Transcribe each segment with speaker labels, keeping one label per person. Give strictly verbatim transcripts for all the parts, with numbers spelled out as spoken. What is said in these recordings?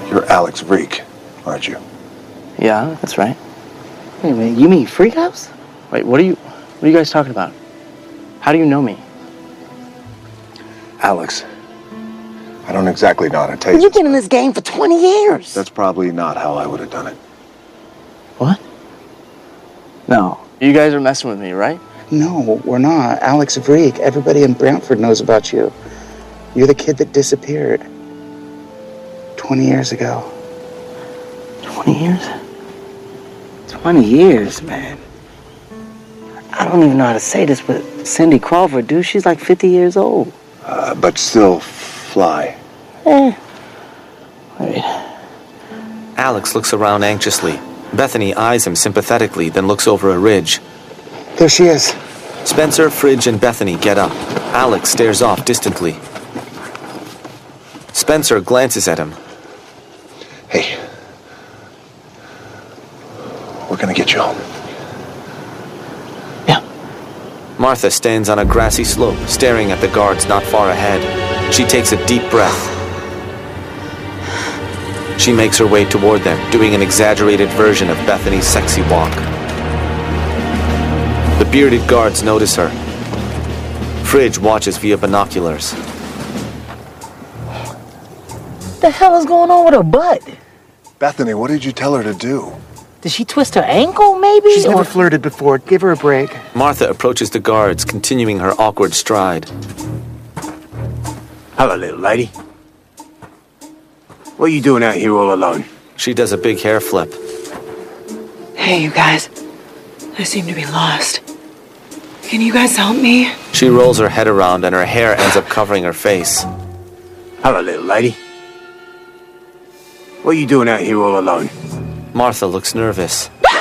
Speaker 1: You're Alex Vreek, aren't you?
Speaker 2: Yeah, that's right.
Speaker 3: Wait a minute, you mean Freak House?
Speaker 2: Wait, what are you, what are you guys talking about? How do you know me?
Speaker 1: Alex, I don't exactly know how to take it.
Speaker 3: You've been in this game for twenty years.
Speaker 1: That's probably not how I would have done it.
Speaker 2: What? No. You guys are messing with me, right?
Speaker 3: No, we're not. Alex Vreek. Everybody in Brantford knows about you. You're the kid that disappeared twenty years ago.
Speaker 2: twenty years?
Speaker 3: twenty years, man. I don't even know how to say this, but Cindy Crawford, dude, she's like fifty years old.
Speaker 1: Uh, but still fly.
Speaker 3: Eh.
Speaker 2: Wait.
Speaker 4: Alex looks around anxiously. Bethany eyes him sympathetically, then looks over a ridge.
Speaker 3: There she is.
Speaker 4: Spencer, Fridge, and Bethany get up. Alex stares off distantly. Spencer glances at him.
Speaker 1: Hey. We're gonna get you home.
Speaker 2: Yeah.
Speaker 4: Martha stands on a grassy slope, staring at the guards not far ahead. She takes a deep breath. She makes her way toward them, doing an exaggerated version of Bethany's sexy walk. The bearded guards notice her. Fridge watches via binoculars.
Speaker 3: What the hell is going on with her butt?
Speaker 1: Bethany, what did you tell her to do?
Speaker 3: Did she twist her ankle, maybe?
Speaker 5: She's
Speaker 3: or...
Speaker 5: never flirted before. Give her a break.
Speaker 4: Martha approaches the guards, continuing her awkward stride.
Speaker 6: Hello, little lady. What are you doing out here all alone?
Speaker 4: She does a big hair flip.
Speaker 7: Hey, you guys. I seem to be lost. Can you guys help me?
Speaker 4: She rolls her head around and her hair ends up covering her face.
Speaker 6: Hello, little lady. What are you doing out here all alone?
Speaker 4: Martha looks nervous.
Speaker 7: You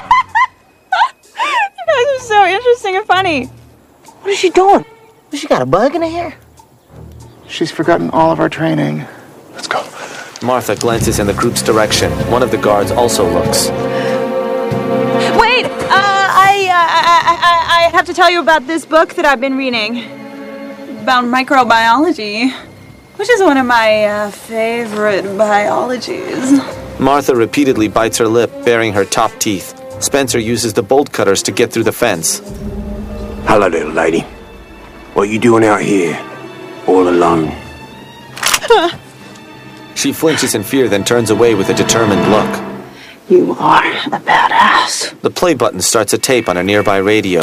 Speaker 7: guys are so interesting and funny.
Speaker 3: What is she doing? Has she got a bug in her hair?
Speaker 5: She's forgotten all of our training.
Speaker 1: Let's go.
Speaker 4: Martha glances in the group's direction. One of the guards also looks.
Speaker 7: Wait, uh, I, uh, I, I, I have to tell you about this book that I've been reading. About microbiology. Which is one of my uh, favorite biologies.
Speaker 4: Martha repeatedly bites her lip, baring her top teeth. Spencer uses the bolt cutters to get through the fence.
Speaker 6: Hello, little lady. What are you doing out here, all alone?
Speaker 4: She flinches in fear, then turns away with a determined look.
Speaker 3: You are a badass.
Speaker 4: The play button starts a tape on a nearby radio.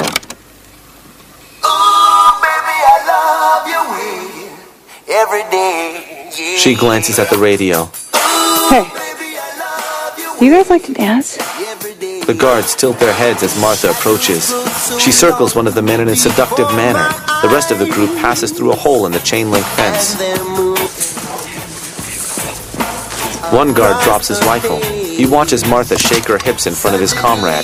Speaker 8: Oh, baby, I love you every day. Yeah.
Speaker 4: She glances at the radio.
Speaker 7: Hey, do you guys like to dance?
Speaker 4: The guards tilt their heads as Martha approaches. She circles one of the men in a seductive manner. The rest of the group passes through a hole in the chain-link fence. One guard drops his rifle. He watches Martha shake her hips in front of his comrade.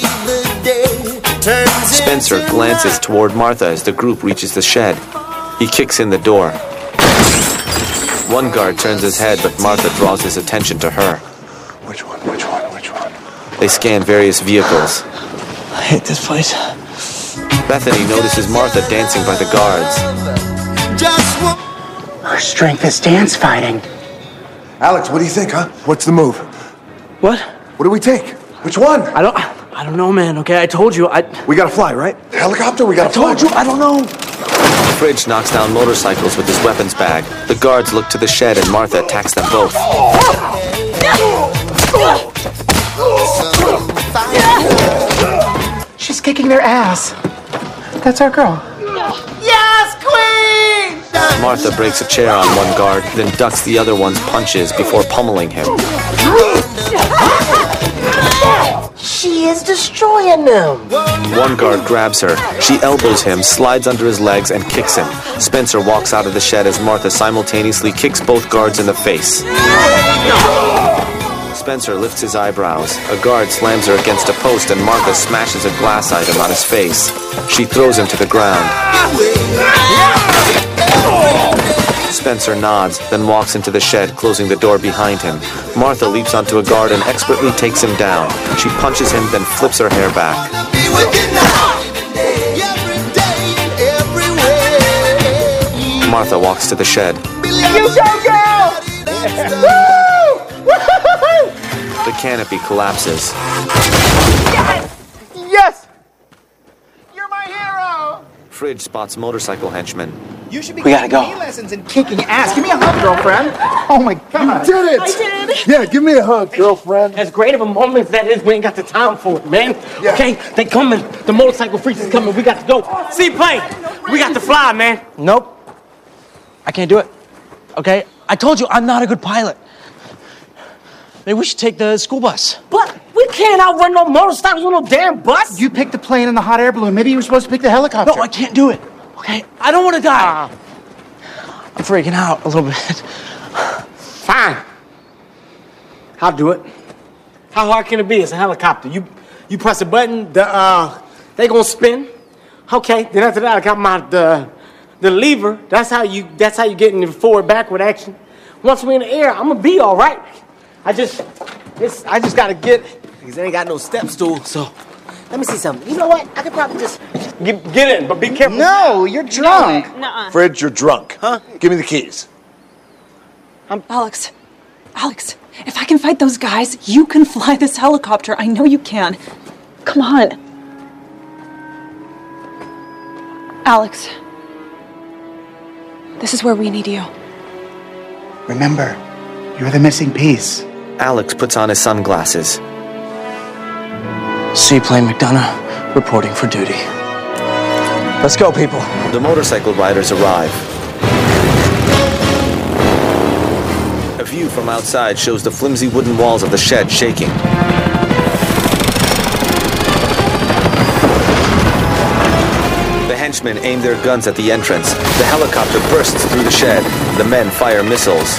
Speaker 4: Spencer glances toward Martha as the group reaches the shed. He kicks in the door. One guard turns his head, but Martha draws his attention to her.
Speaker 1: Which one, which one, which one?
Speaker 4: They scan various vehicles.
Speaker 2: I hate this place.
Speaker 4: Bethany notices Martha dancing by the guards.
Speaker 3: Her strength is dance fighting.
Speaker 1: Alex, what do you think, huh? What's the move?
Speaker 2: What?
Speaker 1: What do we take? Which one?
Speaker 2: I don't... I don't know, man, okay? I told you, I...
Speaker 1: We gotta fly, right? The helicopter, we gotta
Speaker 2: I told
Speaker 1: fly.
Speaker 2: you, I don't know.
Speaker 4: Fridge knocks down motorcycles with his weapons bag. The guards look to the shed and Martha attacks them both.
Speaker 5: She's kicking their ass. That's our girl.
Speaker 3: Yes, queen!
Speaker 4: Martha breaks a chair on one guard, then ducks the other one's punches before pummeling him.
Speaker 3: She is destroying them.
Speaker 4: One guard grabs her. She elbows him, slides under his legs, and kicks him. Spencer walks out of the shed as Martha simultaneously kicks both guards in the face. Spencer lifts his eyebrows. A guard slams her against a post and Martha smashes a glass item on his face. She throws him to the ground. Spencer nods, then walks into the shed, closing the door behind him. Martha leaps onto a guard and expertly takes him down. She punches him, then flips her hair back. Martha walks to the shed.
Speaker 3: You go, girl! Woo! Woo!
Speaker 4: canopy collapses.
Speaker 5: Yes! You're my hero!
Speaker 4: Fridge spots motorcycle henchman.
Speaker 5: You should be
Speaker 2: We gotta
Speaker 5: taking
Speaker 2: go.
Speaker 5: me lessons in kicking ass. Give me a hug, girlfriend. Oh my god.
Speaker 1: Did it!
Speaker 7: I did.
Speaker 1: Yeah, give me a hug, girlfriend.
Speaker 9: As great of a moment as that is, we ain't got the time for it, man.
Speaker 1: Yeah.
Speaker 9: Okay? They coming. The motorcycle freaks is coming. We got to go. Seaplane, we got to fly, man.
Speaker 2: Nope. I can't do it. Okay? I told you I'm not a good pilot. Maybe we should take the school bus.
Speaker 9: But we can't outrun no motorcycles with no damn bus.
Speaker 5: You picked the plane and the hot air balloon. Maybe you were supposed to pick the helicopter.
Speaker 2: No, I can't do it. Okay? I don't want to die. I'm freaking out a little bit.
Speaker 9: Fine. I'll do it. How hard can it be? It's a helicopter. You you press a button, the uh they gonna spin. Okay, then after that I got my the the lever. That's how you that's how you get in the forward backward action. Once we're in the air, I'm gonna be all right. I just it's I just gotta get because they ain't got no step stool, so let me see something. You know what? I could probably just get, get in, but be careful.
Speaker 5: No, you're drunk.
Speaker 7: Nuh-uh.
Speaker 1: Fridge, you're drunk. Huh? Give me the keys.
Speaker 7: Alex, Alex, if I can fight those guys, you can fly this helicopter. I know you can. Come on. Alex, this is where we need you.
Speaker 5: Remember, you're the missing piece.
Speaker 4: Alex puts on his sunglasses.
Speaker 2: Seaplane McDonough reporting for duty. Let's go, people.
Speaker 4: The motorcycle riders arrive. A view from outside shows the flimsy wooden walls of the shed shaking. The henchmen aim their guns at the entrance. The helicopter bursts through the shed. The men fire missiles.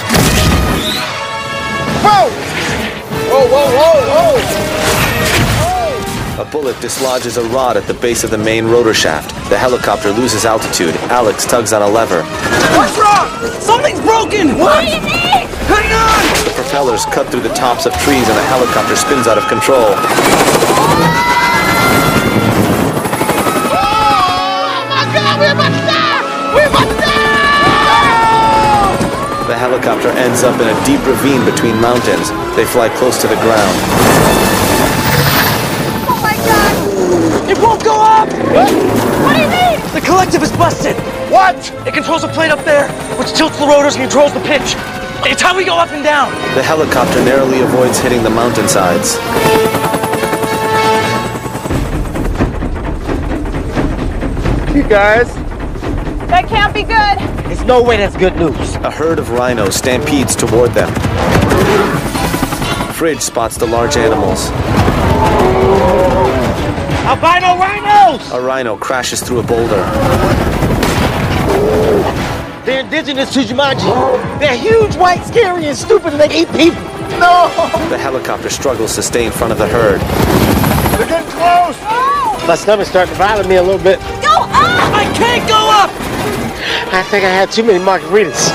Speaker 1: Whoa! Whoa, whoa, whoa, whoa!
Speaker 4: A bullet dislodges a rod at the base of the main rotor shaft. The helicopter loses altitude. Alex tugs on a lever.
Speaker 2: What's wrong? Something's broken!
Speaker 7: What do you need?
Speaker 2: Hang on!
Speaker 4: The propellers cut through the tops of trees and the helicopter spins out of control. The helicopter ends up in a deep ravine between mountains. They fly close to the ground.
Speaker 7: Oh my god!
Speaker 2: It won't go up!
Speaker 7: What? What do you mean?
Speaker 2: The collective is busted!
Speaker 1: What?
Speaker 2: It controls a plate up there, which tilts the rotors and controls the pitch. It's how we go up and down.
Speaker 4: The helicopter narrowly avoids hitting the mountainsides.
Speaker 5: You guys.
Speaker 7: That can't be good.
Speaker 9: There's no way that's good news.
Speaker 4: A herd of rhinos stampedes toward them. Fridge spots the large animals.
Speaker 9: Albino rhinos!
Speaker 4: A rhino crashes through a boulder.
Speaker 9: They're indigenous to Jumanji. They're huge, white, scary, and stupid, and they eat people. No!
Speaker 4: The helicopter struggles to stay in front of the herd.
Speaker 1: They're getting close!
Speaker 9: My stomach's starting to bother me a little bit.
Speaker 7: Go up!
Speaker 2: I can't go up!
Speaker 9: I think I had too many margaritas.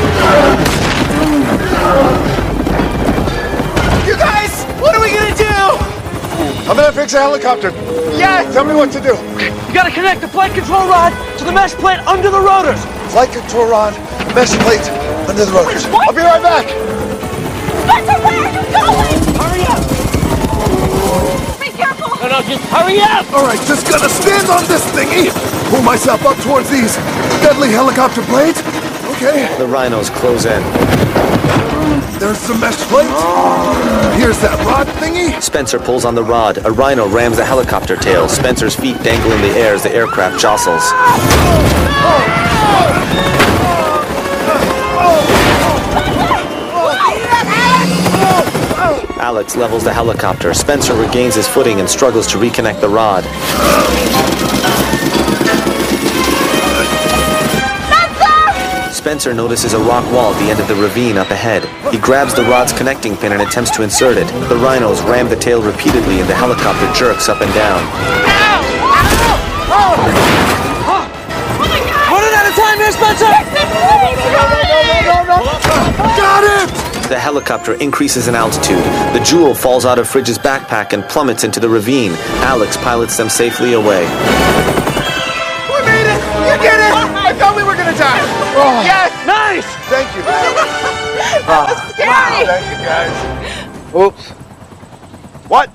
Speaker 1: You guys, what are we gonna do? I'm gonna fix a helicopter. Yeah, tell me what to do.
Speaker 2: You gotta connect the flight control rod to the mesh plate under the rotors.
Speaker 1: Flight control rod, mesh plate, under the rotors.
Speaker 7: What?
Speaker 1: I'll be right back.
Speaker 7: Spencer, where are you going?
Speaker 9: Hurry up!
Speaker 7: Be careful!
Speaker 9: No, no, just hurry up!
Speaker 1: All right, just gonna stand on this thingy. Pull myself up towards these deadly helicopter blades. Okay.
Speaker 4: The rhinos close in.
Speaker 1: There's the mesh plate. Here's that rod thingy.
Speaker 4: Spencer pulls on the rod. A rhino rams the helicopter tail. Spencer's feet dangle in the air as the aircraft jostles. Alex levels the helicopter. Spencer regains his footing and struggles to reconnect the rod. Spencer notices a rock wall at the end of the ravine up ahead. He grabs the rod's connecting pin and attempts to insert it. The rhinos ram the tail repeatedly and the helicopter jerks up and down.
Speaker 2: One at a time here, Spencer!
Speaker 1: Got it!
Speaker 4: The helicopter increases in altitude. The Jewel falls out of Fridge's backpack and plummets into the ravine. Alex pilots them safely away.
Speaker 1: We made it! You did it! I thought we were gonna die. Oh, yes!
Speaker 2: Nice!
Speaker 1: Thank you.
Speaker 7: That was scary!
Speaker 1: Thank you, guys.
Speaker 9: Oops.
Speaker 1: What?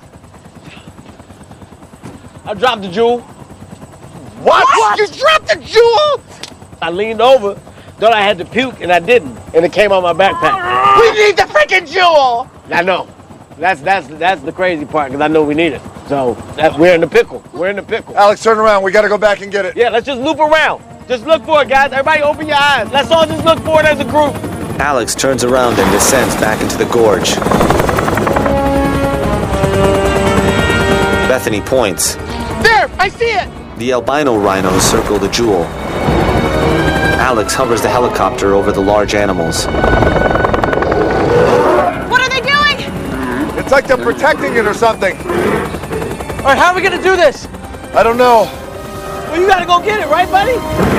Speaker 10: I dropped the jewel.
Speaker 1: What?
Speaker 10: What? You dropped the jewel? I leaned over, thought I had to puke, and I didn't. And it came on my backpack.
Speaker 5: We need the freaking jewel!
Speaker 10: I know. That's that's that's the crazy part, because I know we need it. So that, we're in the pickle. We're in the pickle.
Speaker 1: Alex, turn around. We gotta go back and get it.
Speaker 10: Yeah, let's just loop around. Just look for it, guys. Everybody open your eyes. Let's all just look for it as a group.
Speaker 4: Alex turns around and descends back into the gorge. Bethany points.
Speaker 5: There! I see it!
Speaker 4: The albino rhinos circle the jewel. Alex hovers the helicopter over the large animals.
Speaker 7: What are they doing?
Speaker 1: It's like they're protecting it or something.
Speaker 2: All right, how are we gonna do this?
Speaker 1: I don't know.
Speaker 10: Well, you gotta go get it, right, buddy?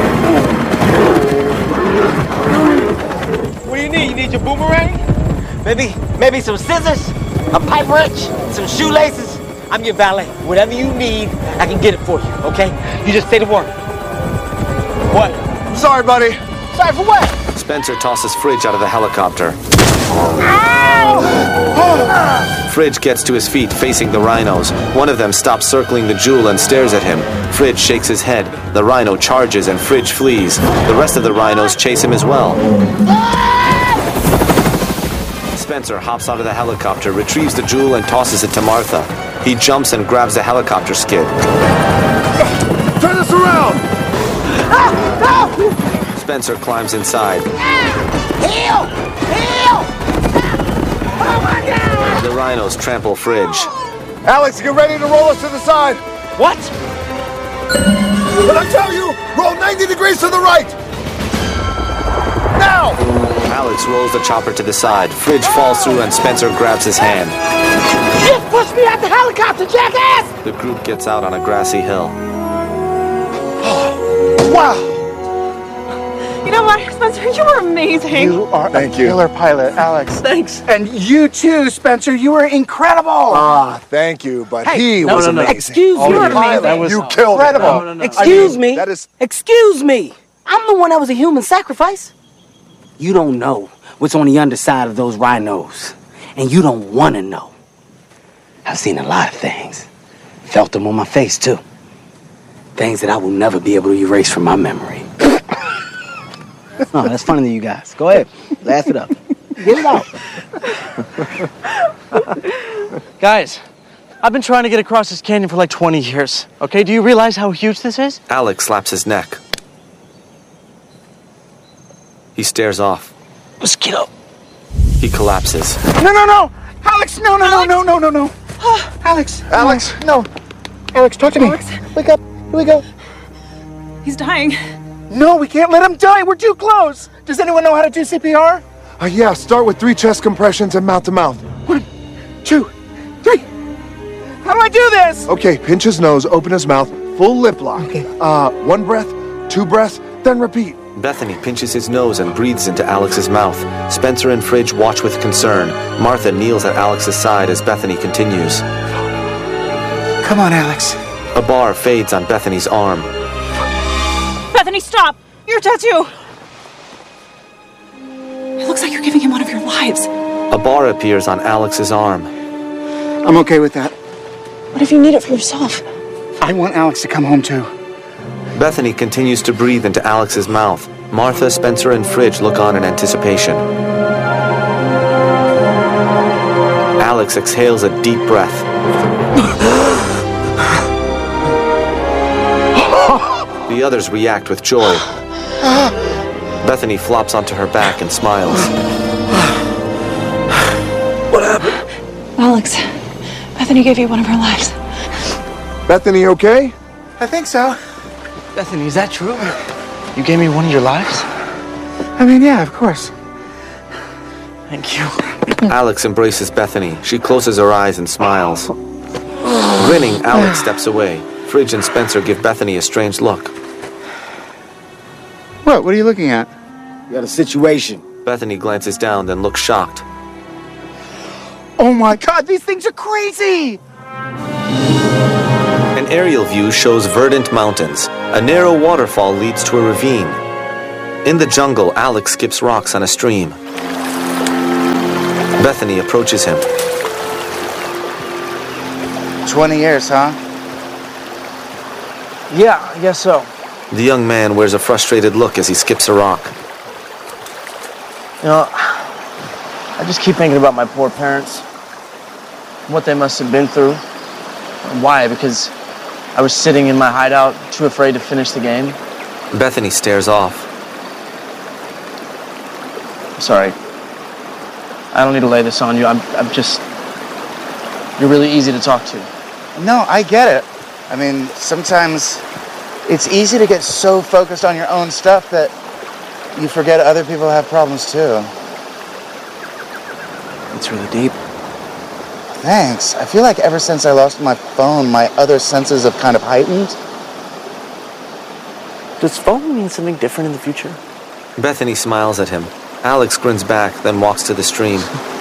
Speaker 10: What do you need? You need your boomerang? Maybe, maybe some scissors, a pipe wrench, some shoelaces. I'm your valet. Whatever you need, I can get it for you, okay? You just say the word. What?
Speaker 1: I'm sorry, buddy.
Speaker 10: Sorry for what?
Speaker 4: Spencer tosses Fridge out of the helicopter. Fridge gets to his feet, facing the rhinos. One of them stops circling the jewel and stares at him. Fridge shakes his head. The rhino charges and Fridge flees. The rest of the rhinos chase him as well. Spencer hops out of the helicopter, retrieves the jewel and tosses it to Martha. He jumps and grabs the helicopter skid.
Speaker 1: Turn this around!
Speaker 4: Spencer climbs inside.
Speaker 5: Heal! Heal! Oh my God!
Speaker 4: The rhinos trample Fridge.
Speaker 1: Alex, get ready to roll us to the side.
Speaker 10: What?
Speaker 1: But I tell you, roll ninety degrees to the right. Now!
Speaker 4: Alex rolls the chopper to the side. Fridge falls through and Spencer grabs his hand.
Speaker 5: You pushed me out the helicopter, jackass!
Speaker 4: The group gets out on a grassy hill.
Speaker 5: Wow!
Speaker 7: You know what, Spencer? You were amazing.
Speaker 5: You are
Speaker 1: Thank
Speaker 5: a
Speaker 1: you.
Speaker 5: killer pilot, Alex.
Speaker 2: Thanks.
Speaker 5: And you too, Spencer. You were incredible.
Speaker 1: Ah, thank you, but
Speaker 5: Hey,
Speaker 1: he
Speaker 2: no,
Speaker 1: was
Speaker 2: no, no.
Speaker 1: amazing.
Speaker 11: Excuse
Speaker 1: Oh,
Speaker 11: me.
Speaker 1: you
Speaker 11: You were
Speaker 1: pilot,
Speaker 2: amazing.
Speaker 1: You
Speaker 2: That was
Speaker 1: killed it.
Speaker 5: incredible.
Speaker 2: No, no, no.
Speaker 11: Excuse
Speaker 1: I mean,
Speaker 11: me.
Speaker 1: That is.
Speaker 11: Excuse me. I'm the one that was a human sacrifice. You don't know what's on the underside of those rhinos. And you don't want to know. I've seen a lot of things. Felt them on my face, too. Things that I will never be able to erase from my memory. Oh, that's funny to you guys. Go ahead. Laugh it up. Get it out.
Speaker 2: Guys, I've been trying to get across this canyon for like twenty years. Okay, do you realize how huge this is?
Speaker 4: Alex slaps his neck. He stares off.
Speaker 2: Mosquito.
Speaker 4: He collapses.
Speaker 5: No, no, no! Alex, no, no, no, no, no, no, no. Alex.
Speaker 1: Alex.
Speaker 5: No. Alex, talk to me.
Speaker 7: Alex.
Speaker 5: Wake up. Here we go.
Speaker 7: He's dying.
Speaker 5: No, we can't let him die. We're too close. Does anyone know how to do C P R?
Speaker 1: Uh, yeah, start with three chest compressions and mouth to mouth.
Speaker 5: One, two, three. How do I do this?
Speaker 1: Okay, pinch his nose, open his mouth, full lip lock.
Speaker 5: Okay.
Speaker 1: Uh, one breath, two breaths, then repeat.
Speaker 4: Bethany pinches his nose and breathes into Alex's mouth. Spencer and Fridge watch with concern. Martha kneels at Alex's side as Bethany continues.
Speaker 5: Come on, Alex.
Speaker 4: A bar fades on Bethany's arm.
Speaker 7: Bethany, stop! Your tattoo! It looks like you're giving him one of your lives.
Speaker 4: A bar appears on Alex's arm.
Speaker 5: I'm okay with that.
Speaker 7: What if you need it for yourself?
Speaker 5: I want Alex to come home too.
Speaker 4: Bethany continues to breathe into Alex's mouth. Martha, Spencer, and Fridge look on in anticipation. Alex exhales a deep breath. The others react with joy. Bethany flops onto her back and smiles.
Speaker 1: What happened?
Speaker 7: Alex, Bethany gave you one of her lives.
Speaker 1: Bethany, okay?
Speaker 5: I think so.
Speaker 2: Bethany, is that true? You gave me one of your lives?
Speaker 5: I mean, yeah, of course.
Speaker 2: Thank you.
Speaker 4: Alex embraces Bethany. She closes her eyes and smiles. Grinning, Alex steps away. Fridge and Spencer give Bethany a strange look.
Speaker 5: What? What are you looking at?
Speaker 10: You got a situation.
Speaker 4: Bethany glances down, then looks shocked.
Speaker 5: Oh my God, these things are crazy!
Speaker 4: An aerial view shows verdant mountains. A narrow waterfall leads to a ravine. In the jungle, Alex skips rocks on a stream. Bethany approaches him.
Speaker 3: twenty years, huh?
Speaker 2: Yeah, I guess so.
Speaker 4: The young man wears a frustrated look as he skips a rock.
Speaker 2: You know, I just keep thinking about my poor parents. What they must have been through. And why? Because I was sitting in my hideout, too afraid to finish the game.
Speaker 4: Bethany stares off.
Speaker 2: Sorry. I don't need to lay this on you. I'm, I'm just... You're really easy to talk to.
Speaker 3: No, I get it. I mean, sometimes it's easy to get so focused on your own stuff that you forget other people have problems too.
Speaker 2: It's really deep.
Speaker 3: Thanks. I feel like ever since I lost my phone, my other senses have kind of heightened.
Speaker 2: Does phone mean something different in the future?
Speaker 4: Bethany smiles at him. Alex grins back, then walks to the stream.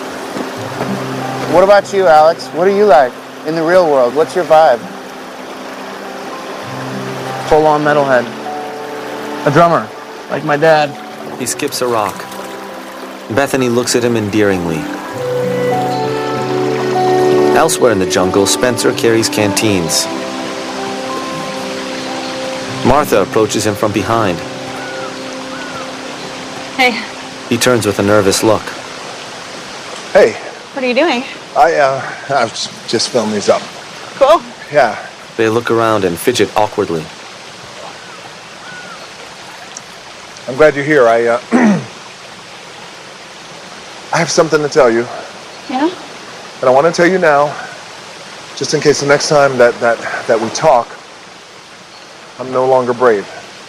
Speaker 3: What about you, Alex? What are you like in the real world? What's your vibe?
Speaker 2: Full-on metalhead. A drummer, like my dad.
Speaker 4: He skips a rock. Bethany looks at him endearingly. Elsewhere in the jungle, Spencer carries canteens. Martha approaches him from behind.
Speaker 7: Hey,
Speaker 4: He turns with a nervous look.
Speaker 1: Hey,
Speaker 7: what are you doing?
Speaker 1: I, uh, I've just, just filmed these up.
Speaker 7: Cool.
Speaker 1: Yeah.
Speaker 4: They look around and fidget awkwardly.
Speaker 1: I'm glad you're here. I, uh, I have something to tell you.
Speaker 7: Yeah?
Speaker 1: And I want to tell you now, just in case the next time that, that, that we talk, I'm no longer brave.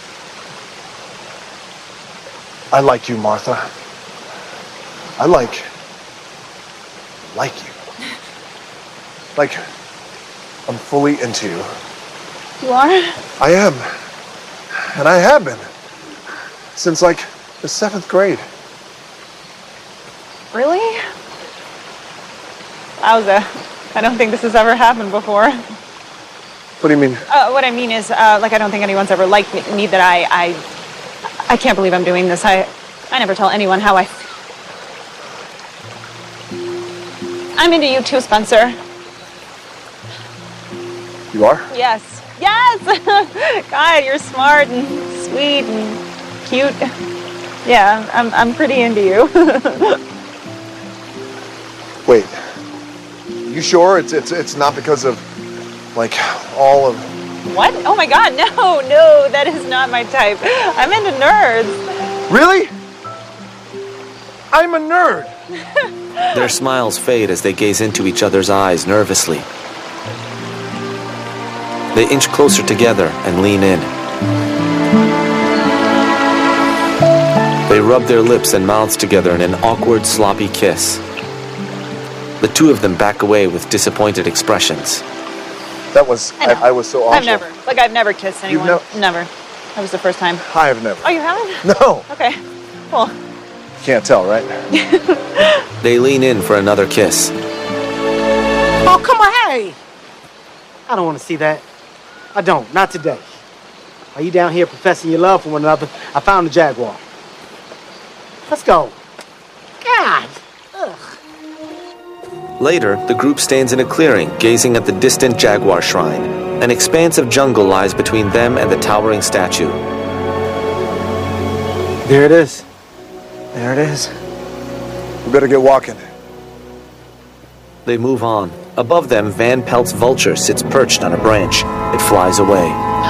Speaker 1: I like you, Martha. I like, like you. Like, I'm fully into you.
Speaker 7: You are?
Speaker 1: I am. And I have been. Since, like, the seventh grade.
Speaker 7: Really? Wowza. I don't think this has ever happened before.
Speaker 1: What do you mean?
Speaker 7: Uh, what I mean is, uh, like, I don't think anyone's ever liked me, me that I, I, I can't believe I'm doing this. I, I never tell anyone how I. I'm into you too, Spencer.
Speaker 1: You are?
Speaker 7: Yes. Yes! God, you're smart and sweet and cute. Yeah, I'm, I'm pretty into you.
Speaker 1: Wait. You sure? It's, it's, it's not because of, like, all of...
Speaker 7: What? Oh my God, no, no, that is not my type. I'm into nerds.
Speaker 1: Really? I'm a nerd.
Speaker 4: Their smiles fade as they gaze into each other's eyes nervously. They inch closer together and lean in. They rub their lips and mouths together in an awkward, sloppy kiss. The two of them back away with disappointed expressions.
Speaker 1: That was,
Speaker 7: I,
Speaker 1: I, I was so awesome.
Speaker 7: I've never, like I've never kissed anyone.
Speaker 1: no-
Speaker 7: Never. That was the first time.
Speaker 1: I have never.
Speaker 7: Oh, you haven't?
Speaker 1: No.
Speaker 7: Okay, cool.
Speaker 1: Can't tell, right?
Speaker 4: They lean in for another kiss.
Speaker 11: Oh, come on, hey! I don't want to see that. I don't, not today. Are you down here professing your love for one another? I found the Jaguar. Let's go. God! Ugh.
Speaker 4: Later, the group stands in a clearing, gazing at the distant Jaguar shrine. An expanse of jungle lies between them and the towering statue.
Speaker 11: There it is.
Speaker 2: There it is.
Speaker 1: We better get walking.
Speaker 4: They move on. Above them, Van Pelt's vulture sits perched on a branch. It flies away.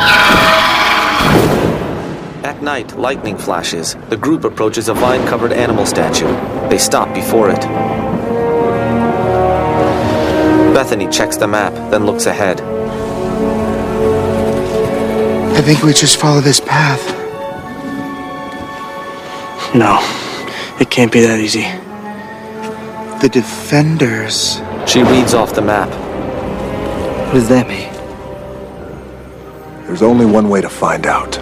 Speaker 4: At night, lightning flashes. The group approaches a vine-covered animal statue. They stop before it. Bethany checks the map, then looks ahead.
Speaker 3: I think we just follow this path.
Speaker 2: No, it can't be that easy.
Speaker 3: The Defenders.
Speaker 4: She reads off the map.
Speaker 2: What does that mean?
Speaker 1: There's only one way to find out.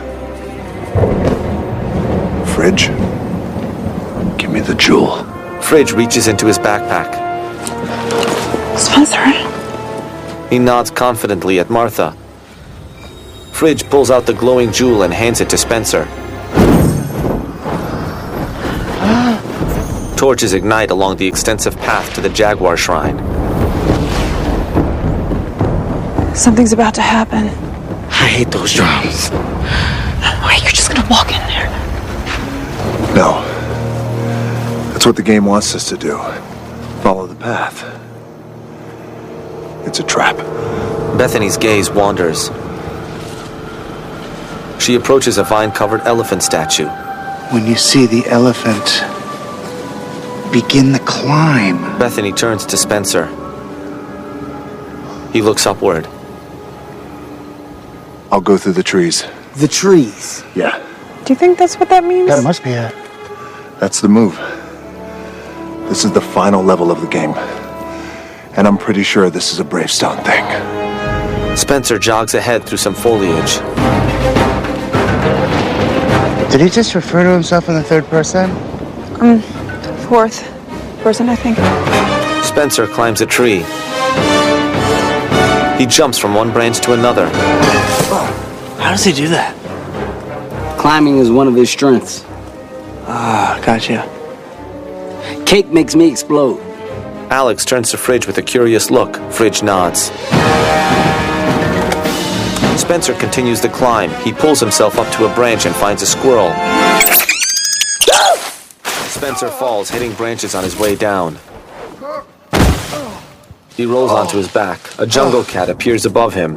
Speaker 1: Fridge, give me the jewel.
Speaker 4: Fridge reaches into his backpack.
Speaker 7: Spencer.
Speaker 4: He nods confidently at Martha. Fridge pulls out the glowing jewel and hands it to Spencer. Torches ignite along the extensive path to the Jaguar shrine.
Speaker 7: Something's about to happen.
Speaker 11: I hate those drums.
Speaker 7: Wait, you're just gonna walk in there?
Speaker 1: No. That's what the game wants us to do. Follow the path. It's a trap.
Speaker 4: Bethany's gaze wanders. She approaches a vine-covered elephant statue.
Speaker 3: When you see the elephant, begin the climb.
Speaker 4: Bethany turns to Spencer. He looks upward.
Speaker 1: I'll go through the trees.
Speaker 11: The trees?
Speaker 1: Yeah.
Speaker 7: Do you think that's what that means?
Speaker 3: That must be it.
Speaker 1: That's the move. This is the final level of the game. And I'm pretty sure this is a Bravestone thing.
Speaker 4: Spencer jogs ahead through some foliage.
Speaker 3: Did he just refer to himself in the third person?
Speaker 7: Um, fourth person, I think.
Speaker 4: Spencer climbs a tree. He jumps from one branch to another.
Speaker 11: How does he do that? Climbing is one of his strengths.
Speaker 2: Ah, gotcha.
Speaker 11: Cake makes me explode.
Speaker 4: Alex turns to Fridge with a curious look. Fridge nods. Spencer continues to climb. He pulls himself up to a branch and finds a squirrel. Spencer falls, hitting branches on his way down. He rolls onto his back. A jungle cat appears above him.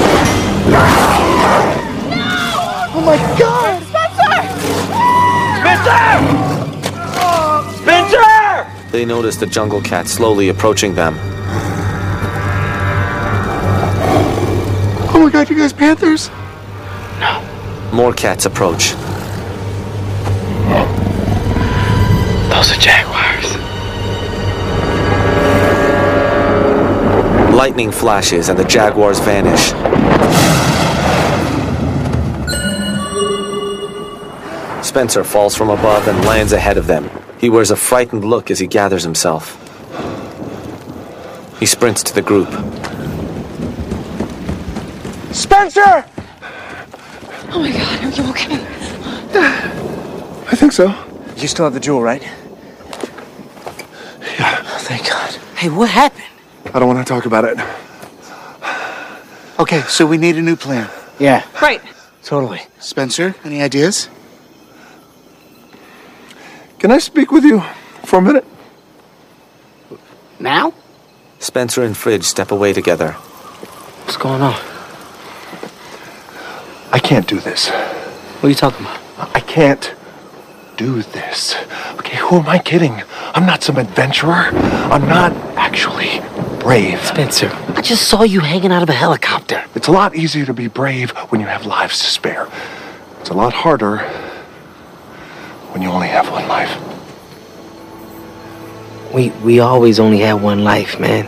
Speaker 5: Oh my God!
Speaker 10: Spencer! Spencer!
Speaker 4: They notice the jungle cat slowly approaching them.
Speaker 5: Oh my God, you guys panthers?
Speaker 4: More cats approach.
Speaker 11: Those are jaguars.
Speaker 4: Lightning flashes and the jaguars vanish. Spencer falls from above and lands ahead of them. He wears a frightened look as he gathers himself. He sprints to the group.
Speaker 5: Spencer!
Speaker 7: Oh my God, are you okay?
Speaker 1: I think so.
Speaker 2: You still have the jewel, right?
Speaker 1: Yeah.
Speaker 2: Oh, thank God.
Speaker 11: Hey, what happened?
Speaker 1: I don't want to talk about it.
Speaker 3: Okay, so we need a new plan.
Speaker 11: Yeah.
Speaker 7: Right.
Speaker 2: Totally.
Speaker 3: Spencer, any ideas?
Speaker 1: Can I speak with you for a minute?
Speaker 11: Now?
Speaker 4: Spencer and Fridge step away together.
Speaker 11: What's going on?
Speaker 1: I can't do this.
Speaker 11: What are you talking about?
Speaker 1: I can't do this. Okay, who am I kidding? I'm not some adventurer. I'm not actually brave.
Speaker 11: Spencer, I just saw you hanging out of a helicopter.
Speaker 1: It's a lot easier to be brave when you have lives to spare. It's a lot harder when you only have one life.
Speaker 11: We we always only have one life, man.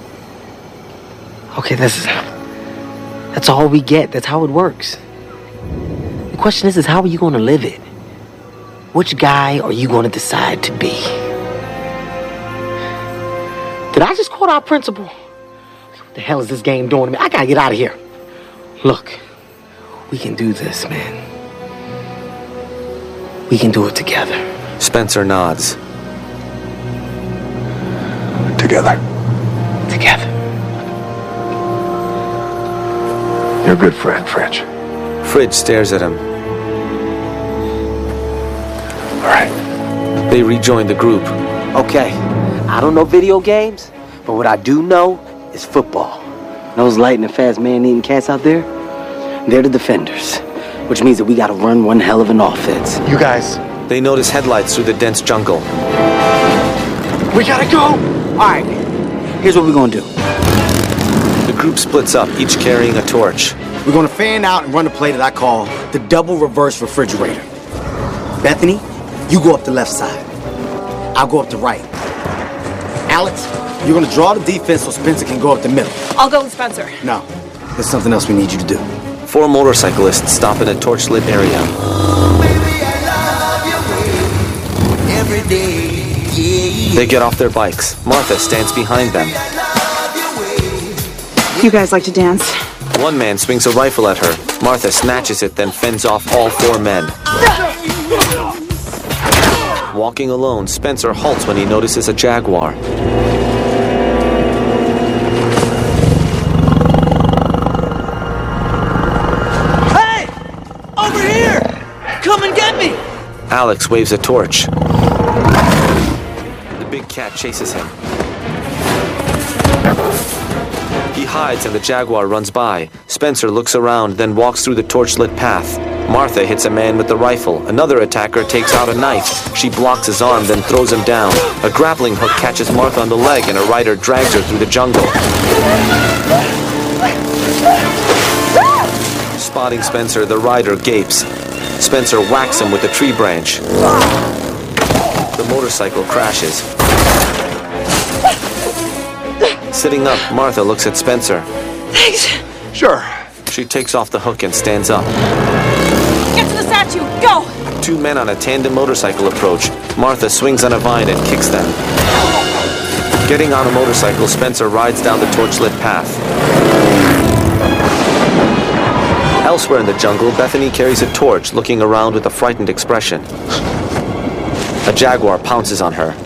Speaker 11: Okay, that's that's all we get. That's how it works. The question is, is how are you going to live it? Which guy are you going to decide to be? Did I just quote our principal? What the hell is this game doing to me? I gotta get out of here. Look, we can do this, man. We can do it together.
Speaker 4: Spencer nods.
Speaker 1: Together.
Speaker 11: Together.
Speaker 1: You're a good friend, Fridge.
Speaker 4: Fridge stares at him.
Speaker 1: All right.
Speaker 4: They rejoin the group.
Speaker 11: Okay, I don't know video games, but what I do know is football. Those light and fast man-eating cats out there, they're the defenders, which means that we gotta run one hell of an offense.
Speaker 3: You guys.
Speaker 4: They notice headlights through the dense jungle.
Speaker 11: We gotta go! Alright, here's what we're gonna do.
Speaker 4: The group splits up, each carrying a torch.
Speaker 9: We're gonna fan out and run a play that I call the double reverse refrigerator. Bethany, you go up the left side. I'll go up the right. Alex, you're gonna draw the defense so Spencer can go up the middle.
Speaker 7: I'll go with Spencer.
Speaker 9: No, there's something else we need you to do.
Speaker 4: Four motorcyclists stop in a torch-lit area.
Speaker 8: Every day, yeah.
Speaker 4: They get off their bikes. Martha stands behind them.
Speaker 7: You guys like to dance?
Speaker 4: One man swings a rifle at her. Martha snatches it, then fends off all four men. Walking alone, Spencer halts when he notices a jaguar. Alex waves a torch. The big cat chases him. He hides and the jaguar runs by. Spencer looks around, then walks through the torch-lit path. Martha hits a man with the rifle. Another attacker takes out a knife. She blocks his arm, then throws him down. A grappling hook catches Martha on the leg and a rider drags her through the jungle. Spotting Spencer, the rider gapes. Spencer whacks him with a tree branch. The motorcycle crashes. Sitting up, Martha looks at Spencer.
Speaker 7: Thanks.
Speaker 1: Sure.
Speaker 4: She takes off the hook and stands up.
Speaker 7: Get to the statue. Go.
Speaker 4: Two men on a tandem motorcycle approach. Martha swings on a vine and kicks them. Getting on a motorcycle, Spencer rides down the torch-lit path. Elsewhere in the jungle, Bethany carries a torch, looking around with a frightened expression. A jaguar pounces on her.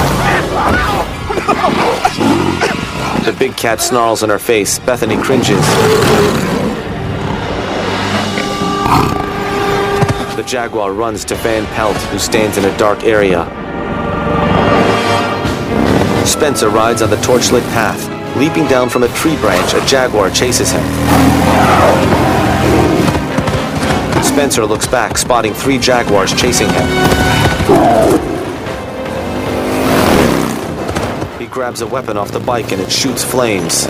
Speaker 4: The big cat snarls in her face. Bethany cringes. The jaguar runs to Van Pelt, who stands in a dark area. Spencer rides on the torch-lit path. Leaping down from a tree branch, a jaguar chases him. Spencer looks back, spotting three jaguars chasing him. He grabs a weapon off the bike and it shoots flames.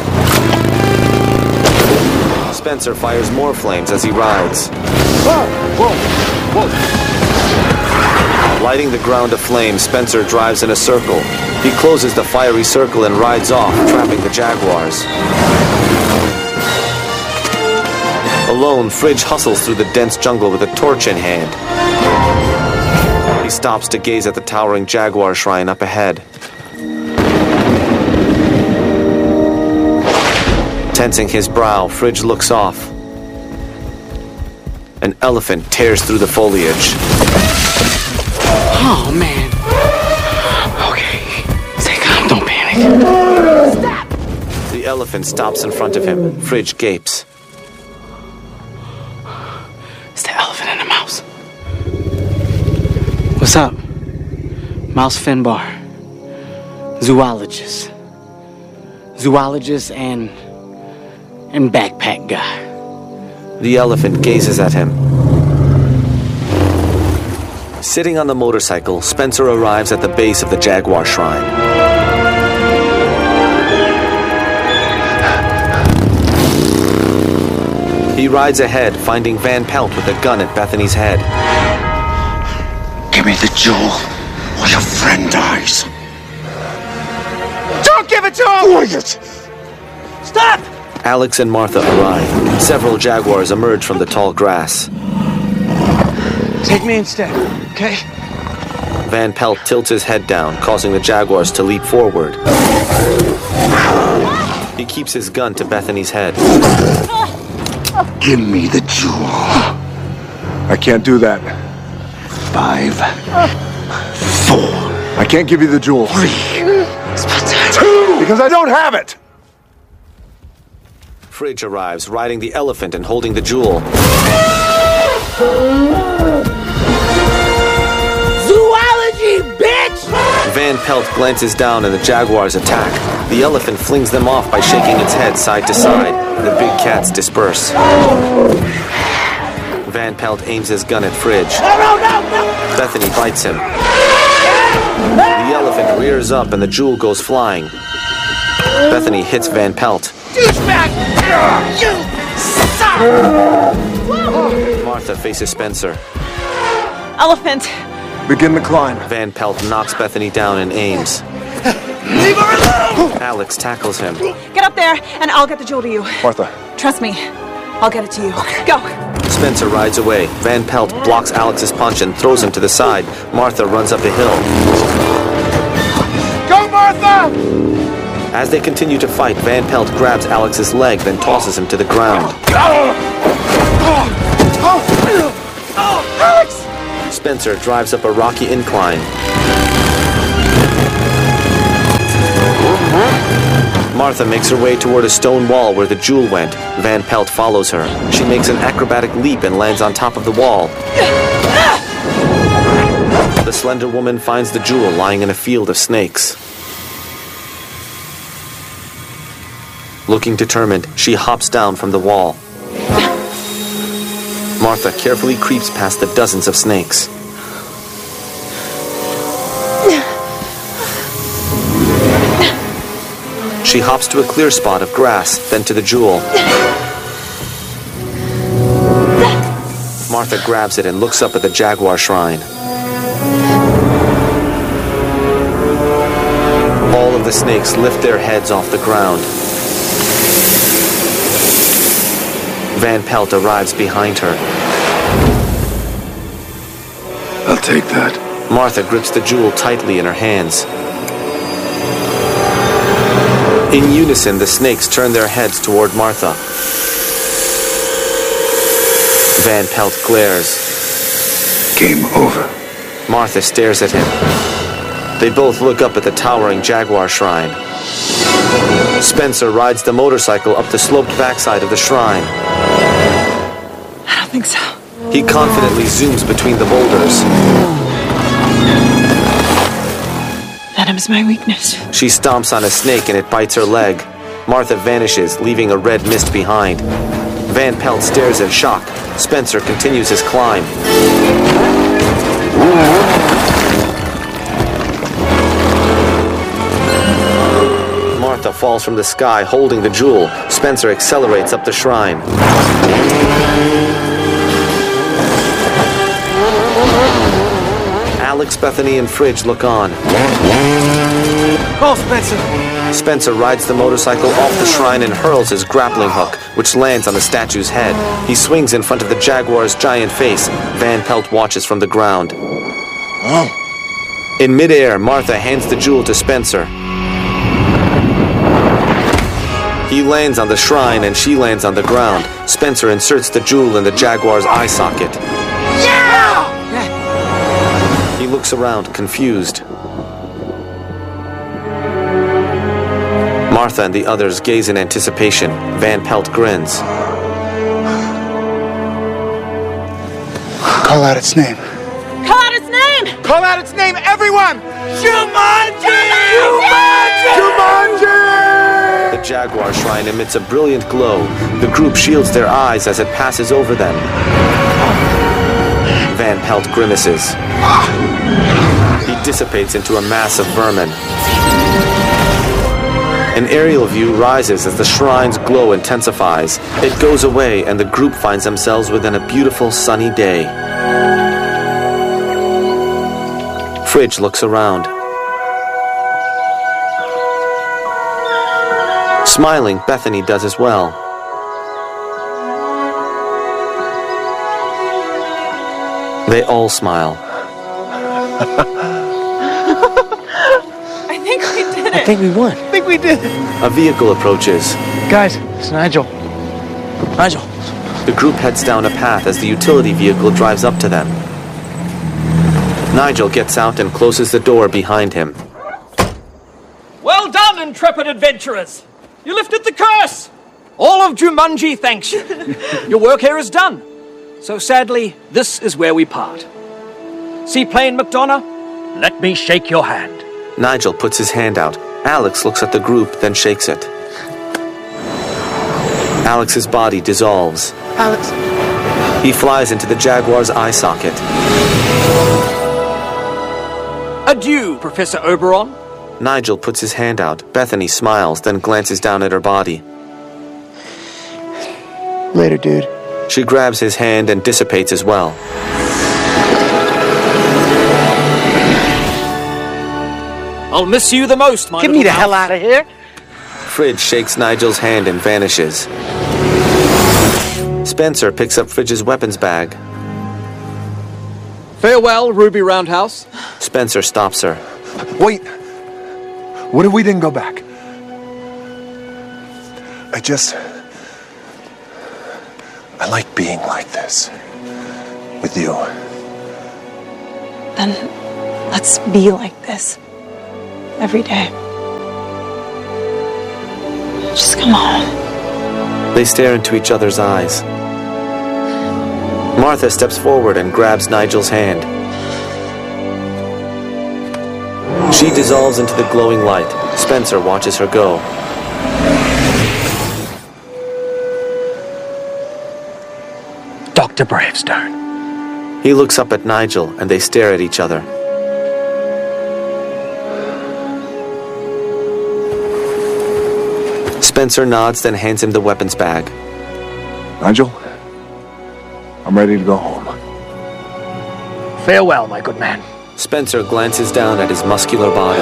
Speaker 4: Spencer fires more flames as he rides.
Speaker 1: Whoa, whoa, whoa.
Speaker 4: Lighting the ground aflame, Spencer drives in a circle. He closes the fiery circle and rides off, trapping the jaguars. Alone, Fridge hustles through the dense jungle with a torch in hand. He stops to gaze at the towering jaguar shrine up ahead. Tensing his brow, Fridge looks off. An elephant tears through the foliage.
Speaker 11: Oh, man. Okay. Stay calm, don't panic.
Speaker 4: Stop! The elephant stops in front of him. Fridge gapes.
Speaker 11: It's the elephant and the mouse. What's up? Mouse Finbar. Zoologist. Zoologist and... and backpack guy.
Speaker 4: The elephant gazes at him. Sitting on the motorcycle, Spencer arrives at the base of the jaguar shrine. He rides ahead, finding Van Pelt with a gun at Bethany's head.
Speaker 6: Give me the jewel, or your friend dies.
Speaker 5: Don't give it to him!
Speaker 6: Quiet!
Speaker 5: Stop!
Speaker 4: Alex and Martha arrive. Several jaguars emerge from the tall grass.
Speaker 2: Take me instead, okay?
Speaker 4: Van Pelt tilts his head down, causing the jaguars to leap forward. He keeps his gun to Bethany's head.
Speaker 6: Give me the jewel.
Speaker 1: I can't do that.
Speaker 6: Five. Four.
Speaker 1: I can't give you the jewel.
Speaker 6: Three.
Speaker 1: Two! Because I don't have it!
Speaker 4: Fridge arrives, riding the elephant and holding the jewel.
Speaker 11: Zoology, bitch!
Speaker 4: Van Pelt glances down and the jaguars attack. The elephant flings them off by shaking its head side to side. The big cats disperse. Van Pelt aims his gun at Fridge.
Speaker 11: No, no, no, no!
Speaker 4: Bethany bites him. The elephant rears up and the jewel goes flying. Bethany hits Van Pelt.
Speaker 5: Douchebag! You suck!
Speaker 4: Martha faces Spencer.
Speaker 7: Elephant.
Speaker 1: Begin the climb.
Speaker 4: Van Pelt knocks Bethany down and aims.
Speaker 5: Leave her alone!
Speaker 4: Alex tackles him.
Speaker 7: Get up there, and I'll get the jewel to you.
Speaker 1: Martha.
Speaker 7: Trust me. I'll get it to you.
Speaker 1: Okay.
Speaker 7: Go.
Speaker 4: Spencer rides away. Van Pelt blocks Alex's punch and throws him to the side. Martha runs up a hill.
Speaker 5: Go, Martha!
Speaker 4: As they continue to fight, Van Pelt grabs Alex's leg, then tosses him to the ground.
Speaker 5: Alex!
Speaker 4: Spencer drives up a rocky incline. Martha makes her way toward a stone wall where the jewel went. Van Pelt follows her. She makes an acrobatic leap and lands on top of the wall. The slender woman finds the jewel lying in a field of snakes. Looking determined, she hops down from the wall. Martha carefully creeps past the dozens of snakes. She hops to a clear spot of grass, then to the jewel. Martha grabs it and looks up at the jaguar shrine. All of the snakes lift their heads off the ground. Van Pelt arrives behind her.
Speaker 6: I'll take that.
Speaker 4: Martha grips the jewel tightly in her hands. In unison, the snakes turn their heads toward Martha. Van Pelt glares.
Speaker 6: Game over.
Speaker 4: Martha stares at him. They both look up at the towering jaguar shrine. Spencer rides the motorcycle up the sloped backside of the shrine.
Speaker 7: I don't think so.
Speaker 4: He confidently zooms between the boulders.
Speaker 7: Venom's my weakness.
Speaker 4: She stomps on a snake and it bites her leg. Martha vanishes, leaving a red mist behind. Van Pelt stares in shock. Spencer continues his climb. Martha falls from the sky, holding the jewel. Spencer accelerates up the shrine. Alex, Bethany, and Fridge look on.
Speaker 9: Go, Spencer!
Speaker 4: Spencer rides the motorcycle off the shrine and hurls his grappling hook, which lands on the statue's head. He swings in front of the jaguar's giant face. Van Pelt watches from the ground.
Speaker 3: Oh.
Speaker 4: In midair, Martha hands the jewel to Spencer. He lands on the shrine and she lands on the ground. Spencer inserts the jewel in the jaguar's eye socket. He looks around, confused. Martha and the others gaze in anticipation. Van Pelt grins.
Speaker 3: Call out its name.
Speaker 7: Call out its name!
Speaker 5: Call out its name, everyone!
Speaker 7: Jumanji!
Speaker 5: Jumanji!
Speaker 4: The jaguar shrine emits a brilliant glow. The group shields their eyes as it passes over them. Van Pelt grimaces. He dissipates into a mass of vermin. An aerial view rises as the shrine's glow intensifies. It goes away and the group finds themselves within a beautiful sunny day. Fridge looks around. Smiling, Bethany does as well. They all smile.
Speaker 7: I think we did it.
Speaker 2: I think we won.
Speaker 5: I think we did.
Speaker 4: A vehicle approaches.
Speaker 2: Guys, it's Nigel. Nigel.
Speaker 4: The group heads down a path as the utility vehicle drives up to them. Nigel gets out and closes the door behind him.
Speaker 12: Well done, intrepid adventurers! You lifted the curse! All of Jumanji thanks you. Your work here is done. So sadly, this is where we part. Seaplane McDonough, let me shake your hand.
Speaker 4: Nigel puts his hand out. Alex looks at the group, then shakes it. Alex's body dissolves.
Speaker 5: Alex.
Speaker 4: He flies into the jaguar's eye socket.
Speaker 12: Adieu, Professor Oberon.
Speaker 4: Nigel puts his hand out. Bethany smiles, then glances down at her body.
Speaker 5: Later, dude.
Speaker 4: She grabs his hand and dissipates as well.
Speaker 12: I'll miss you the most, my
Speaker 5: Get me the hell out of here.
Speaker 4: Fridge shakes Nigel's hand and vanishes. Spencer picks up Fridge's weapons bag.
Speaker 12: Farewell, Ruby Roundhouse.
Speaker 4: Spencer stops her.
Speaker 1: Wait. What if we didn't go back? I just... I like being like this. With you.
Speaker 7: Then let's be like this. Every day. Just come on.
Speaker 4: They stare into each other's eyes. Martha steps forward and grabs Nigel's hand. She dissolves into the glowing light. Spencer watches her go.
Speaker 1: Doctor Bravestone.
Speaker 4: He looks up at Nigel, and they stare at each other. Spencer nods, then hands him the weapons bag.
Speaker 1: Nigel, I'm ready to go home.
Speaker 12: Farewell, my good man.
Speaker 4: Spencer glances down at his muscular body.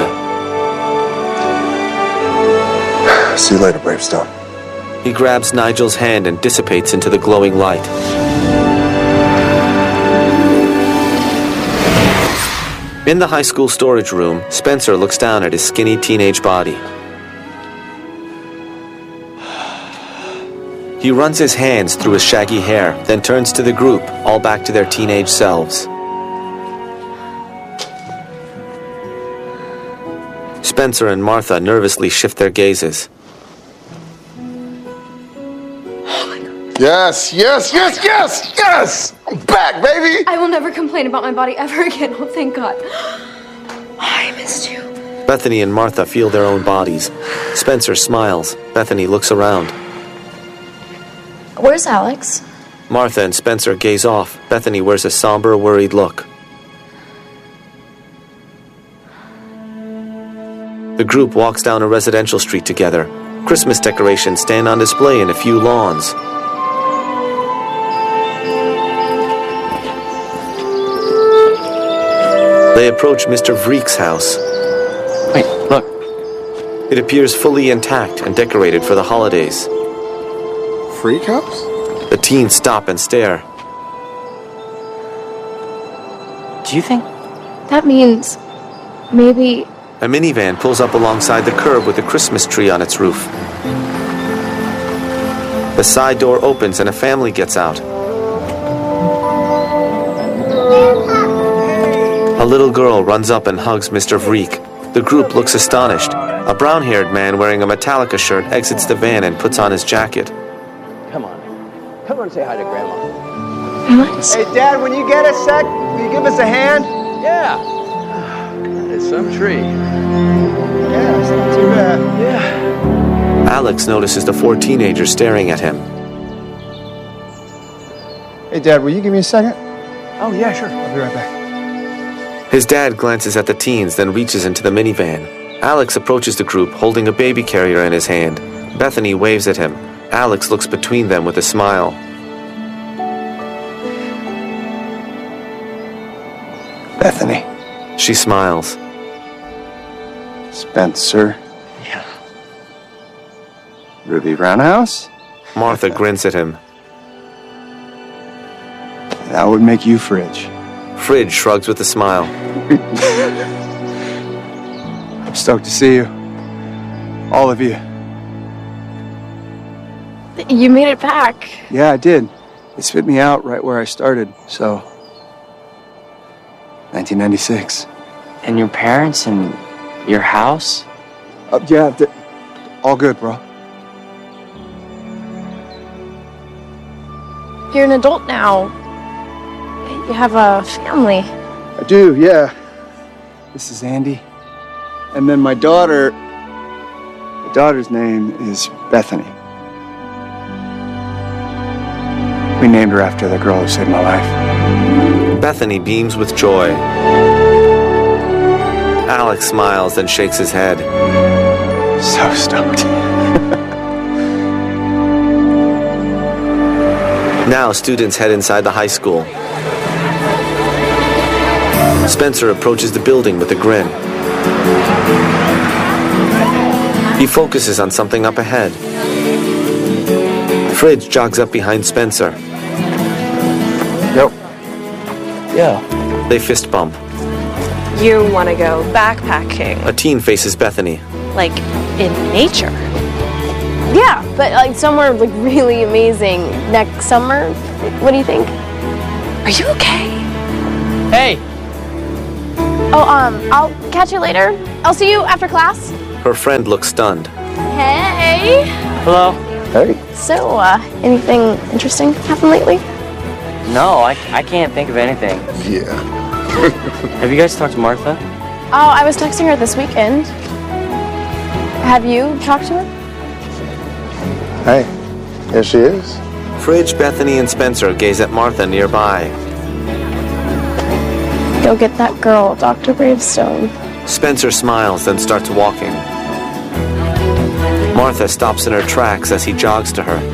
Speaker 1: See you later, Bravestone.
Speaker 4: He grabs Nigel's hand and dissipates into the glowing light. In the high school storage room, Spencer looks down at his skinny teenage body. He runs his hands through his shaggy hair, then turns to the group, all back to their teenage selves. Spencer and Martha nervously shift their gazes.
Speaker 13: Yes, yes, yes, yes, yes! I'm back, baby!
Speaker 14: I will never complain about my body ever again. Oh, thank God. I missed you.
Speaker 4: Bethany and Martha feel their own bodies. Spencer smiles. Bethany looks around.
Speaker 14: Where's Alex?
Speaker 4: Martha and Spencer gaze off. Bethany wears a somber, worried look. The group walks down a residential street together. Christmas decorations stand on display in a few lawns. They approach Mister Vreek's house.
Speaker 2: Wait, look.
Speaker 4: It appears fully intact and decorated for the holidays.
Speaker 13: Freak house?
Speaker 4: The teens stop and stare.
Speaker 2: Do you think?
Speaker 14: That means maybe...
Speaker 4: A minivan pulls up alongside the curb with a Christmas tree on its roof. The side door opens and a family gets out. A little girl runs up and hugs Mister Vreek. The group looks astonished. A brown-haired man wearing a Metallica shirt exits the van and puts on his jacket.
Speaker 10: Come on. Come on and say hi to Grandma.
Speaker 14: What?
Speaker 5: Hey, Dad, when you get a sec, will you give us a hand?
Speaker 10: Yeah. It's some tree.
Speaker 5: Yeah, it's not too bad.
Speaker 10: Yeah.
Speaker 4: Alex notices the four teenagers staring at him.
Speaker 5: Hey, Dad, will you give me a second?
Speaker 12: Oh, yeah, sure.
Speaker 5: I'll be right back.
Speaker 4: His dad glances at the teens, then reaches into the minivan. Alex approaches the group, holding a baby carrier in his hand. Bethany waves at him. Alex looks between them with a smile.
Speaker 1: Bethany.
Speaker 4: She smiles.
Speaker 1: Spencer. Yeah. Ruby Roundhouse?
Speaker 4: Martha grins at him.
Speaker 1: That would make you Fridge.
Speaker 4: Fridge shrugs with a smile.
Speaker 1: I'm stoked to see you. All of you.
Speaker 14: You made it back.
Speaker 1: Yeah, I did. They spit me out right where I started, so... nineteen ninety-six.
Speaker 2: And your parents and your house?
Speaker 1: Uh, yeah, th- all good, bro.
Speaker 14: You're an adult now. You have a family.
Speaker 1: I do, yeah. This is Andy. And then my daughter... My daughter's name is Bethany. We named her after the girl who saved my life.
Speaker 4: Bethany beams with joy. Alex smiles, then shakes his head.
Speaker 1: So stoked.
Speaker 4: Now students head inside the high school. Spencer approaches the building with a grin. He focuses on something up ahead. Fridge jogs up behind Spencer.
Speaker 1: Yo.
Speaker 2: Yeah.
Speaker 4: They fist bump.
Speaker 15: You want to go backpacking?
Speaker 4: A teen faces Bethany.
Speaker 15: Like, in nature?
Speaker 14: Yeah, but like somewhere like really amazing next summer. What do you think?
Speaker 15: Are you okay?
Speaker 2: Hey!
Speaker 14: Oh, um, I'll catch you later. I'll see you after class.
Speaker 4: Her friend looks stunned.
Speaker 14: Hey!
Speaker 2: Hello?
Speaker 1: Hey.
Speaker 14: So, uh, anything interesting happened lately?
Speaker 2: No, I, I can't think of anything.
Speaker 13: Yeah.
Speaker 2: Have you guys talked to Martha?
Speaker 14: Oh, I was texting her this weekend. Have you talked to her?
Speaker 3: Hey, here she is.
Speaker 4: Fridge, Bethany, and Spencer gaze at Martha nearby.
Speaker 14: Go get that girl, Doctor Bravestone.
Speaker 4: Spencer smiles, then starts walking. Martha stops in her tracks as he jogs to her.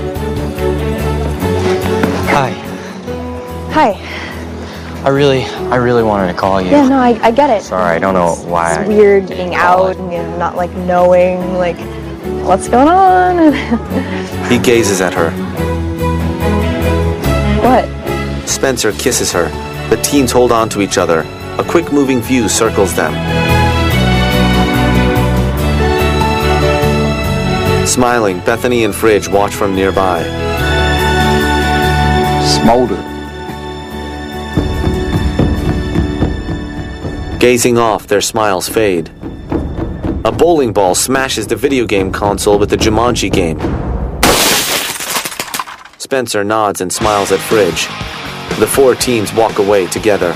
Speaker 16: Hi.
Speaker 14: Hi.
Speaker 16: I really, I really wanted to call you.
Speaker 14: Yeah, no, I, I get it.
Speaker 16: Sorry, I don't know why.
Speaker 14: It's
Speaker 16: I
Speaker 14: weird being out and you know, not like knowing like what's going on.
Speaker 4: He gazes at her.
Speaker 14: What?
Speaker 4: Spencer kisses her. The teens hold on to each other. A quick moving view circles them. Smiling, Bethany and Fridge watch from nearby.
Speaker 3: Smolder.
Speaker 4: Gazing off, their smiles fade. A bowling ball smashes the video game console with the Jumanji game. Spencer nods and smiles at Fridge. The four teens walk away together.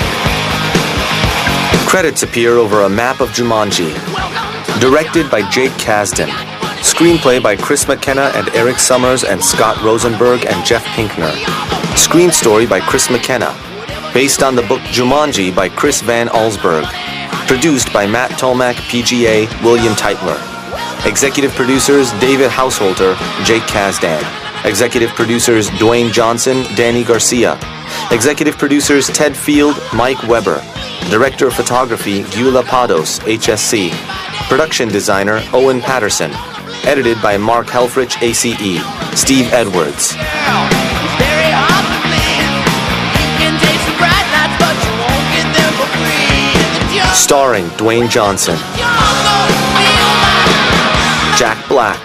Speaker 4: Credits appear over a map of Jumanji. Directed by Jake Kasdan. Screenplay by Chris McKenna and Eric Summers and Scott Rosenberg and Jeff Pinkner. Screen story by Chris McKenna. Based on the book Jumanji by Chris Van Allsburg. Produced by Matt Tolmack, P G A, William Teitler. Executive producers David Householder, Jake Kasdan. Executive producers Dwayne Johnson, Danny Garcia. Executive producers Ted Field, Mike Weber. Director of photography Gyula Pados, H S C. Production designer Owen Patterson. Edited by Mark Helfrich, A C E. Steve Edwards. Starring Dwayne Johnson, Jack Black,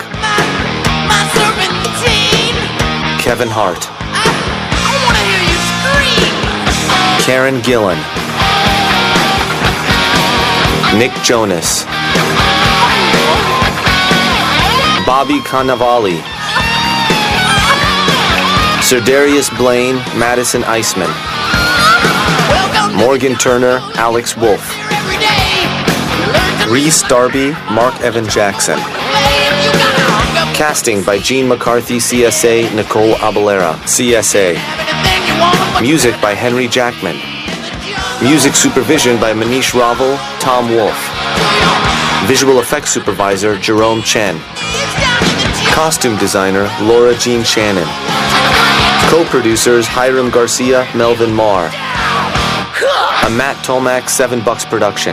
Speaker 4: Kevin Hart, Karen Gillan, Nick Jonas, Bobby Cannavale, Sir Darius Blaine, Madison Iceman, Morgan Turner, Alex Wolf, Reese Darby, Mark Evan Jackson. Casting by Gene McCarthy, C S A, Nicole Abelera, C S A. Music by Henry Jackman. Music supervision by Manish Raval, Tom Wolfe. Visual effects supervisor, Jerome Chen. Costume designer, Laura Jean Shannon. Co-producers, Hiram Garcia, Melvin Marr. A Matt Tolmack seven bucks production.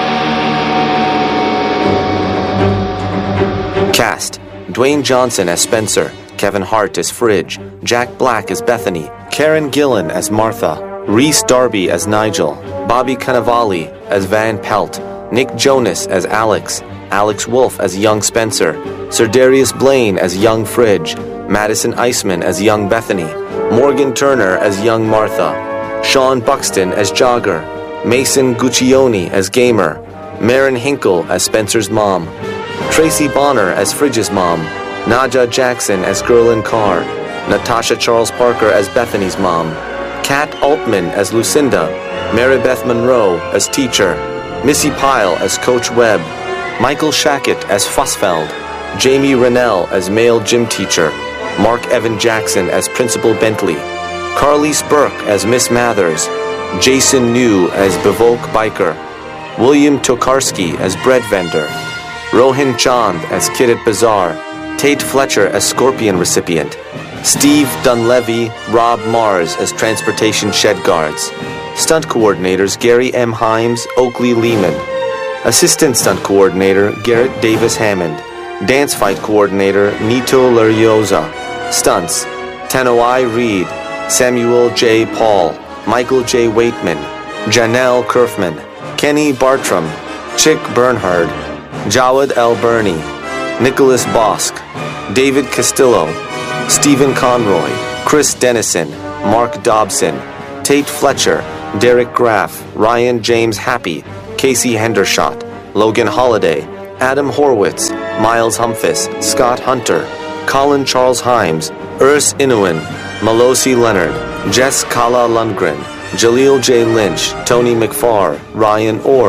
Speaker 4: Cast: Dwayne Johnson as Spencer, Kevin Hart as Fridge, Jack Black as Bethany, Karen Gillan as Martha, Reese Darby as Nigel, Bobby Cannavale as Van Pelt, Nick Jonas as Alex, Alex Wolf as young Spencer, Sir Darius Blaine as young Fridge, Madison Iceman as young Bethany, Morgan Turner as young Martha, Sean Buxton as Jogger, Mason Guccione as Gamer, Marin Hinkle as Spencer's mom, Tracy Bonner as Fridge's mom, Nadja Jackson as Girl in Car, Natasha Charles Parker as Bethany's mom, Kat Altman as Lucinda, Maribeth Monroe as teacher, Missy Pyle as Coach Webb, Michael Shackett as Fussfeld, Jamie Rennell as male gym teacher, Mark Evan Jackson as Principal Bentley, Carly Spurk as Miss Mathers, Jason New as Bivok Biker, William Tokarski as bread vendor, Rohin Chand as Kid at Bazaar, Tate Fletcher as Scorpion recipient, Steve Dunleavy, Rob Mars as Transportation Shed Guards, Stunt Coordinators Gary M. Himes, Oakley Lehman, Assistant Stunt Coordinator Garrett Davis Hammond, Dance Fight Coordinator Nito Larioza, Stunts Tanoi Reed, Samuel J. Paul, Michael J. Waitman, Janelle Kerfman, Kenny Bartram, Chick Bernhard, Jawad El Berni, Nicholas Bosk, David Castillo, Stephen Conroy, Chris Dennison, Mark Dobson, Tate Fletcher, Derek Graff, Ryan James Happy, Casey Hendershot, Logan Holliday, Adam Horwitz, Miles Humphis, Scott Hunter, Colin Charles Himes, Urs Inuin, Melosi Leonard, Jess Kala Lundgren, Jaleel J. Lynch, Tony McFarr, Ryan Orr,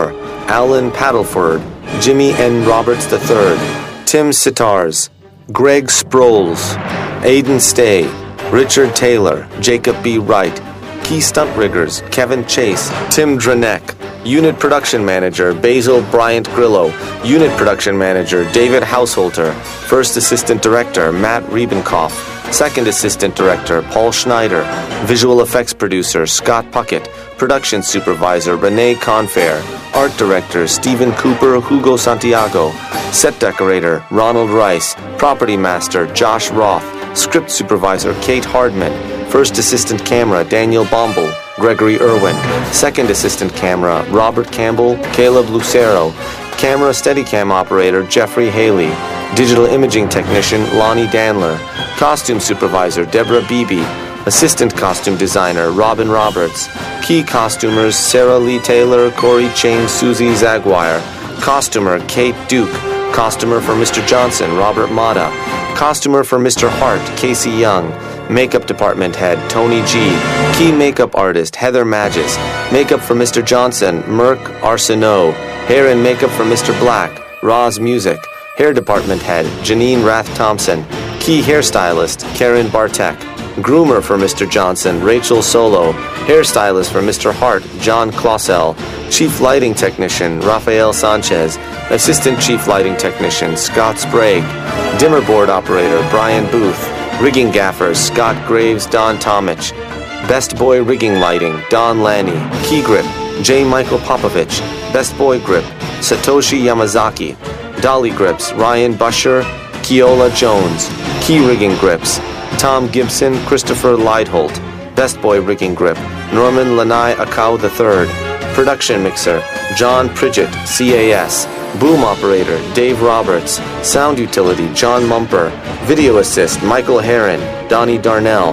Speaker 4: Alan Paddleford, Jimmy N. Roberts the third, Tim Sitars, Greg Sproles, Aidan Stay, Richard Taylor, Jacob B. Wright, Key Stunt Riggers, Kevin Chase, Tim Dranek, Unit Production Manager, Basil Bryant Grillo, Unit Production Manager, David Hausholter, First Assistant Director, Matt Riebenkoff, Second Assistant Director, Paul Schneider, Visual Effects Producer, Scott Puckett, Production Supervisor, Renee Confair, Art Director, Stephen Cooper, Hugo Santiago, Set Decorator, Ronald Rice, Property Master, Josh Roth, Script Supervisor, Kate Hardman, First Assistant Camera, Daniel Bombel, Gregory Irwin, Second Assistant Camera, Robert Campbell, Caleb Lucero, Camera Steadicam Operator, Jeffrey Haley, Digital Imaging Technician, Lonnie Danler, Costume Supervisor, Deborah Beebe, Assistant Costume Designer, Robin Roberts, Key Costumers, Sarah Lee Taylor, Corey Chang, Susie Zaguire, Costumer, Kate Duke, Costumer for Mister Johnson, Robert Mata, Costumer for Mister Hart, Casey Young, Makeup Department Head, Tony G, Key Makeup Artist, Heather Magis, Makeup for Mister Johnson, Merck Arsenault, Hair and Makeup for Mister Black, Roz Music, Hair Department Head, Janine Rath Thompson, Key Hairstylist, Karen Bartek, Groomer for Mister Johnson, Rachel Solo, Hairstylist for Mister Hart, John Clausel, Chief Lighting Technician, Rafael Sanchez, Assistant Chief Lighting Technician, Scott Sprague, Dimmer Board Operator, Brian Booth, Rigging Gaffers, Scott Graves, Don Tomich, Best Boy Rigging Lighting, Don Lanny, Key Grip, J. Michael Popovich, Best Boy Grip, Satoshi Yamazaki, Dolly Grips, Ryan Busher, Keola Jones, Key Rigging Grips, Tom Gibson, Christopher Leidholt, Best Boy Rigging Grip, Norman Lanai Akau the third, Production Mixer, John Pridgett, C A S, Boom Operator, Dave Roberts, Sound Utility, John Mumper, Video Assist, Michael Herron, Donnie Darnell.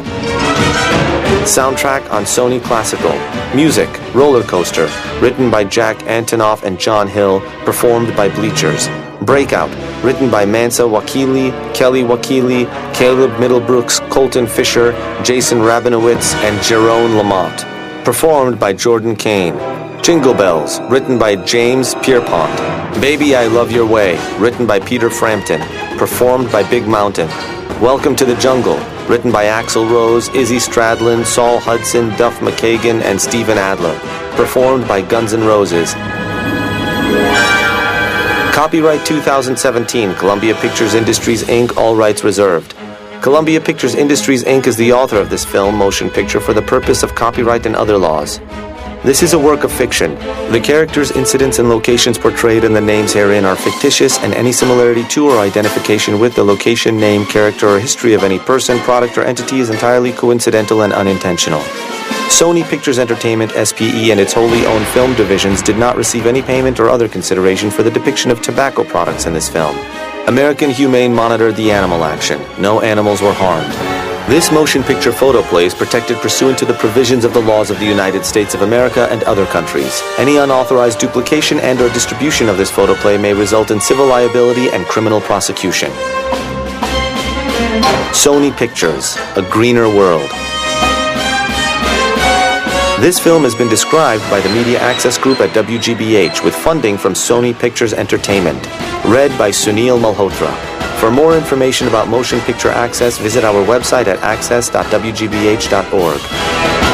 Speaker 4: Soundtrack on Sony Classical. Music, Roller Coaster, written by Jack Antonoff and John Hill, performed by Bleachers. Breakout, written by Mansa Wakili, Kelly Wakili, Caleb Middlebrooks, Colton Fisher, Jason Rabinowitz, and Jerome Lamont. Performed by Jordan Kane. Jingle Bells, written by James Pierpont. Baby I Love Your Way, written by Peter Frampton. Performed by Big Mountain. Welcome to the Jungle, written by Axl Rose, Izzy Stradlin, Saul Hudson, Duff McKagan, and Steven Adler. Performed by Guns N' Roses. Copyright two thousand seventeen, Columbia Pictures Industries, Incorporated, all rights reserved. Columbia Pictures Industries, Incorporated is the author of this film motion picture for the purpose of copyright and other laws. This is a work of fiction. The characters, incidents, and locations portrayed in the names herein are fictitious, and any similarity to or identification with the location, name, character, or history of any person, product, or entity is entirely coincidental and unintentional. Sony Pictures Entertainment, S P E, and its wholly owned film divisions did not receive any payment or other consideration for the depiction of tobacco products in this film. American Humane monitored the animal action. No animals were harmed. This motion picture photoplay is protected pursuant to the provisions of the laws of the United States of America and other countries. Any unauthorized duplication and or distribution of this photoplay may result in civil liability and criminal prosecution. Sony Pictures, A Greener World. This film has been described by the Media Access Group at W G B H with funding from Sony Pictures Entertainment. Read by Sunil Malhotra. For more information about motion picture access, visit our website at access dot w g b h dot org.